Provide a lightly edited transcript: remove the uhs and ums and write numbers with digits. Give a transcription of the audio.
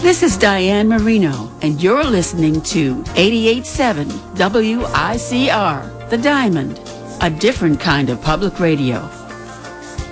This is Diane Marino, and you're listening to 88.7 WICR, The Diamond, a different kind of public radio.